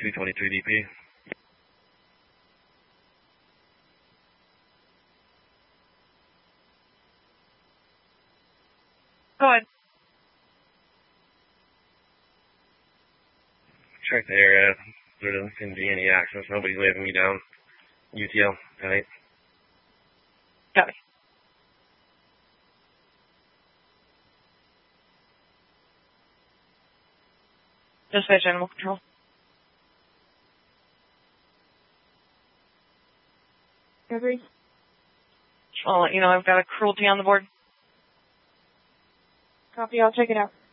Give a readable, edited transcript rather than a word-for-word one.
223 DP. Go ahead. Check the area. There doesn't seem to be any access. Nobody's waving me down. UTL, tight. Got it. Dispatch animal control. Every. I'll let you know I've got a cruelty on the board. Copy, I'll check it out.